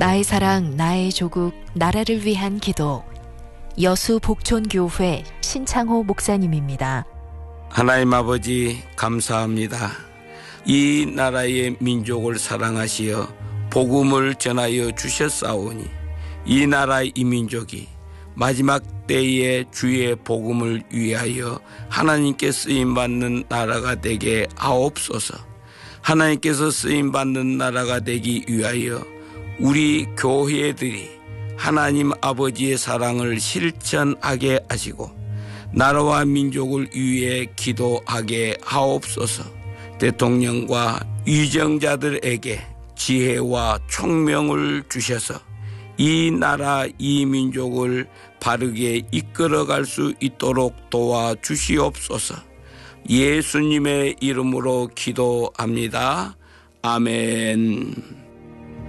나의 사랑, 나의 조국, 나라를 위한 기도. 여수 복촌교회 신창호 목사님입니다. 하나님 아버지 감사합니다. 이 나라의 민족을 사랑하시어 복음을 전하여 주셨사오니 이 나라 이 민족이 마지막 때에 주의 복음을 위하여 하나님께 쓰임받는 나라가 되게 하옵소서. 하나님께서 쓰임받는 나라가 되기 위하여 우리 교회들이 하나님 아버지의 사랑을 실천하게 하시고 나라와 민족을 위해 기도하게 하옵소서. 대통령과 위정자들에게 지혜와 총명을 주셔서 이 나라 이 민족을 바르게 이끌어갈 수 있도록 도와주시옵소서. 예수님의 이름으로 기도합니다. 아멘.